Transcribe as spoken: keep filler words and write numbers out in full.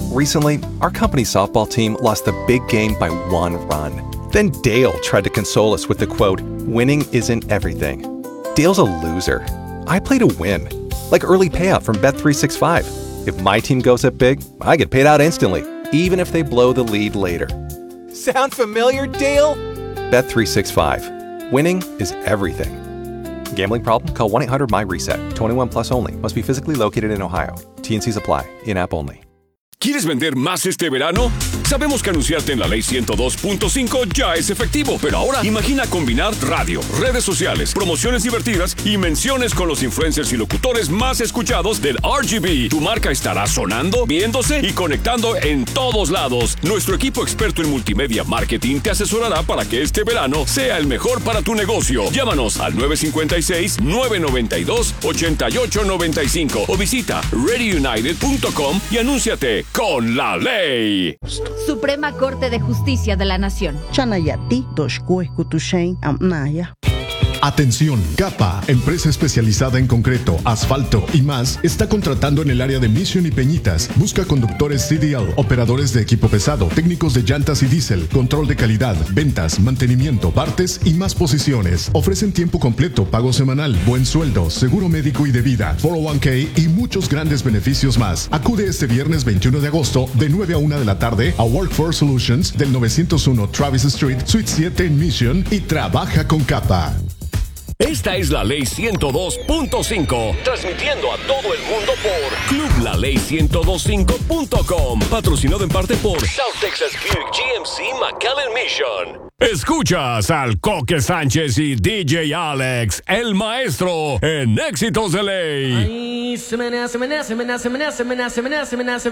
Recently, our company's softball team lost the big game by one run. Then Dale tried to console us with the quote, "Winning isn't everything." Dale's a loser. I play to win. Like early payout from Bet three sixty-five. If my team goes up big, I get paid out instantly, even if they blow the lead later. Sound familiar, Dale? Bet three sixty-five. Winning is everything. Gambling problem? Call one eight hundred M Y reset. twenty-one plus only. Must be physically located in Ohio. T and Cs apply. In-app only. ¿Quieres vender más este verano? Sabemos que anunciarte en la Ley ciento dos punto cinco ya es efectivo, pero ahora imagina combinar radio, redes sociales, promociones divertidas y menciones con los influencers y locutores más escuchados del R G B. Tu marca estará sonando, viéndose y conectando en todos lados. Nuestro equipo experto en multimedia marketing te asesorará para que este verano sea el mejor para tu negocio. Llámanos al nueve cinco seis, nueve nueve dos, ocho ocho nueve cinco o visita ready united punto com y anúnciate con la ley. Suprema Corte de Justicia de la Nación. Chanayati, Doshkue, Kutushain, Amnaya. Atención, Capa, empresa especializada en concreto, asfalto y más, está contratando en el área de Mission y Peñitas. Busca conductores C D L, operadores de equipo pesado, técnicos de llantas y diésel, control de calidad, ventas, mantenimiento, partes y más posiciones. Ofrecen tiempo completo, pago semanal, buen sueldo, seguro médico y de vida, cuatro oh uno k y muchos grandes beneficios más. Acude este viernes veintiuno de agosto de nueve a una de la tarde a Workforce Solutions del novecientos uno Travis Street, Suite siete en Mission y trabaja con Capa. Esta es la Ley ciento dos punto cinco, transmitiendo a todo el mundo por club la ley ciento veinticinco punto com, patrocinado en parte por South Texas Buick G M C McAllen Mission. Escuchas al Coque Sánchez y D J Alex, el maestro, en Éxitos de Ley. Ay, se menea, se menea, se menea, se menea, se menea, se menea, se menea, se menea.